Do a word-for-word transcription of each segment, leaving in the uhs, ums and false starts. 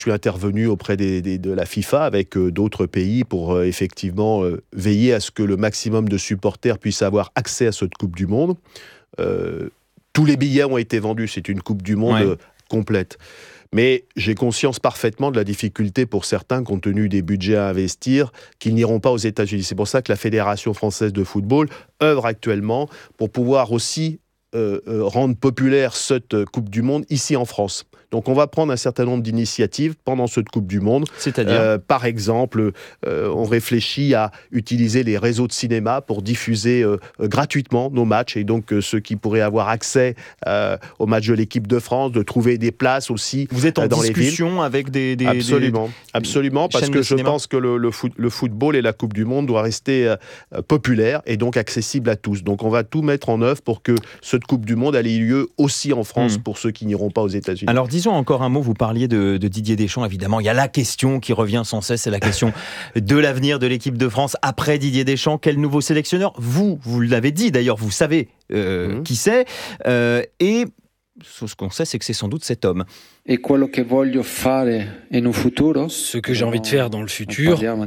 Je suis intervenu auprès des, des, de la FIFA avec euh, d'autres pays pour euh, effectivement euh, veiller à ce que le maximum de supporters puissent avoir accès à cette Coupe du Monde. Euh, tous les billets ont été vendus, c'est une Coupe du Monde ouais. euh, complète. Mais j'ai conscience parfaitement de la difficulté pour certains, compte tenu des budgets à investir, qu'ils n'iront pas aux États-Unis. C'est pour ça que la Fédération française de football œuvre actuellement pour pouvoir aussi euh, euh, rendre populaire cette Coupe du Monde ici en France. Donc on va prendre un certain nombre d'initiatives pendant cette Coupe du Monde. C'est-à-dire euh, Par exemple, euh, on réfléchit à utiliser les réseaux de cinéma pour diffuser euh, gratuitement nos matchs. Et donc euh, ceux qui pourraient avoir accès euh, aux matchs de l'équipe de France, de trouver des places aussi Vous êtes en euh, dans discussion les villes. avec des... des absolument, des, absolument parce que de je cinéma. pense que le, le, foot, le football et la Coupe du Monde doivent rester euh, populaires et donc accessibles à tous. Donc on va tout mettre en œuvre pour que cette Coupe du Monde ait lieu aussi en France mmh. pour ceux qui n'iront pas aux États-Unis. Alors disons encore un mot, vous parliez de, de Didier Deschamps, évidemment, il y a la question qui revient sans cesse, c'est la question de l'avenir de l'équipe de France après Didier Deschamps. Quel nouveau sélectionneur ? Vous, vous l'avez dit d'ailleurs, vous savez euh, mmh. qui c'est, euh, et ce qu'on sait, c'est que c'est sans doute cet homme. Et quello che voglio fare in un futuro, ce que j'ai envie de faire dans le futur, on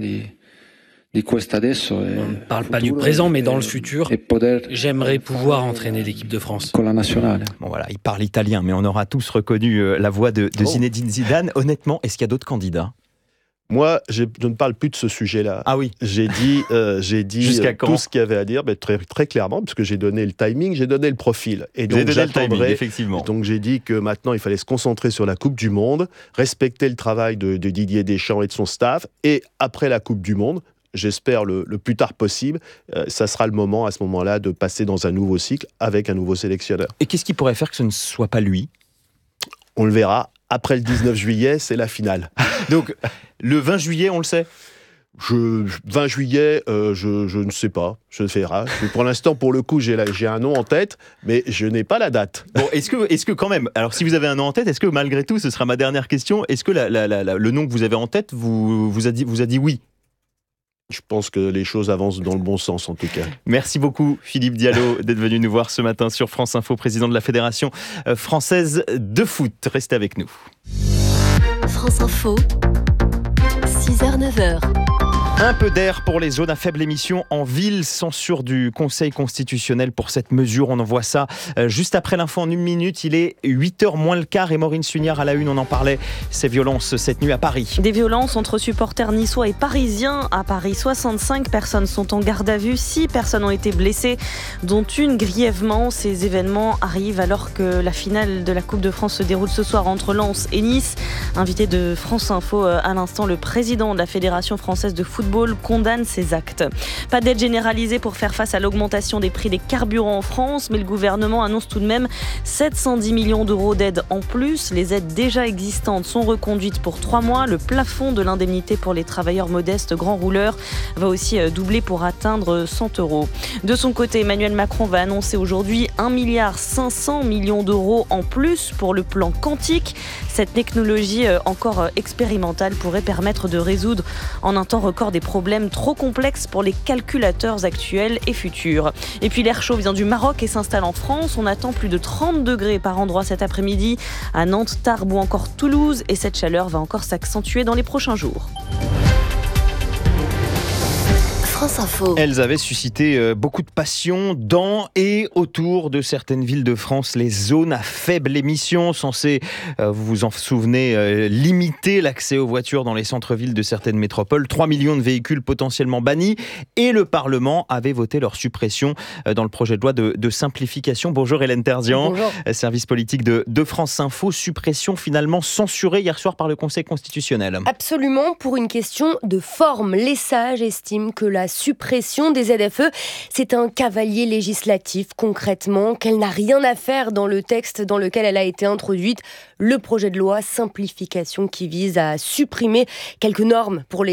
ne parle pas du présent, mais dans le futur, j'aimerais pouvoir entraîner l'équipe de France. Bon voilà, il parle italien, mais on aura tous reconnu la voix de, de Zinedine Zidane. Honnêtement, est-ce qu'il y a d'autres candidats ? Moi, je ne parle plus de ce sujet-là. Ah oui. J'ai dit, euh, j'ai dit euh, tout ce qu'il y avait à dire, mais très, très clairement, parce que j'ai donné le timing, j'ai donné le profil. Et donc, Vous avez donné le timing, effectivement. Donc, j'ai dit que maintenant, il fallait se concentrer sur la Coupe du Monde, respecter le travail de, de Didier Deschamps et de son staff, et après la Coupe du Monde, j'espère le, le plus tard possible, euh, ça sera le moment, à ce moment-là, de passer dans un nouveau cycle avec un nouveau sélectionneur. Et qu'est-ce qui pourrait faire que ce ne soit pas lui ? On le verra. Après le dix-neuf juillet, c'est la finale. Donc, le vingt juillet, on le sait ? Je, vingt juillet, euh, je, je ne sais pas, je verrai. Pour l'instant, pour le coup, j'ai, la, j'ai un nom en tête, mais je n'ai pas la date. Bon, est-ce que, est-ce que quand même, alors si vous avez un nom en tête, est-ce que malgré tout, ce sera ma dernière question, est-ce que la, la, la, la, le nom que vous avez en tête vous, vous, a dit, vous a dit oui ? Je pense que les choses avancent dans le bon sens, en tout cas. Merci beaucoup, Philippe Diallo, d'être venu nous voir ce matin sur France Info, président de la Fédération française de foot. Restez avec nous. France Info, six heures neuf heures. Un peu d'air pour les zones à faible émission en ville. Censure du Conseil constitutionnel pour cette mesure. On envoie ça juste après l'info en une minute. Il est huit heures moins le quart et Maureen Sugnard à la une. On en parlait. Ces violences cette nuit à Paris. Des violences entre supporters niçois et parisiens. À Paris, soixante-cinq personnes sont en garde à vue. six personnes ont été blessées, dont une grièvement. Ces événements arrivent alors que la finale de la Coupe de France se déroule ce soir entre Lens et Nice. Invité de France Info à l'instant, le président de la Fédération française de football condamne ces actes. Pas d'aide généralisée pour faire face à l'augmentation des prix des carburants en France, mais le gouvernement annonce tout de même sept cent dix millions d'euros d'aide en plus. Les aides déjà existantes sont reconduites pour trois mois. Le plafond de l'indemnité pour les travailleurs modestes grands rouleurs va aussi doubler pour atteindre cent euros. De son côté, Emmanuel Macron va annoncer aujourd'hui un milliard cinq cents millions d'euros en plus pour le plan quantique. Cette technologie encore expérimentale pourrait permettre de résoudre en un temps record des problèmes trop complexes pour les calculateurs actuels et futurs. Et puis l'air chaud vient du Maroc et s'installe en France. On attend plus de trente degrés par endroit cet après-midi à Nantes, Tarbes ou encore Toulouse. Et cette chaleur va encore s'accentuer dans les prochains jours. France Info. Elles avaient suscité beaucoup de passion dans et autour de certaines villes de France. Les zones à faible émission, censées, vous vous en souvenez, limiter l'accès aux voitures dans les centres-villes de certaines métropoles. trois millions de véhicules potentiellement bannis. Et le Parlement avait voté leur suppression dans le projet de loi de, de simplification. Bonjour Hélène Terzian. Bonjour. Service politique de, de France Info. Suppression finalement censurée hier soir par le Conseil constitutionnel. Absolument, pour une question de forme. Les sages estiment que la suppression des Z F E, c'est un cavalier législatif concrètement, qu'elle n'a rien à faire dans le texte dans lequel elle a été introduite, le projet de loi simplification qui vise à supprimer quelques normes pour les